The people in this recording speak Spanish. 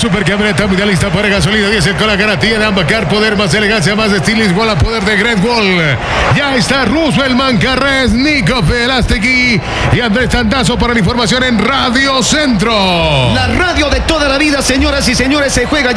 supercamioneta mundialista por gasolina diésel con la garantía de Ambacar, poder más elegancia, más estilo, igual a poder de Great Wall. Ya está Roosevelt Mancarres, Nico Velastegui y Andrés Tandazo para la información en Radio Centro. La radio de toda la vida, señoras y señores, se juega